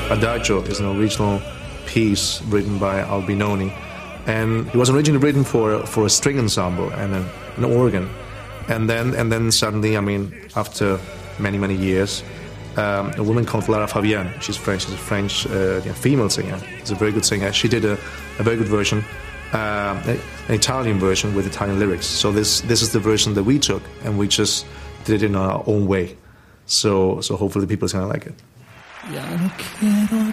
Adagio is an original piece written by Albinoni, and it was originally written for a string ensemble and an organ, and then suddenly, I mean, after many years, a woman called Lara Fabian, she's French, she's a French female singer, she's a very good singer. She did a very good version, an Italian version with Italian lyrics. So this is the version that we took, and we just did it in our own way. So hopefully people are gonna like it.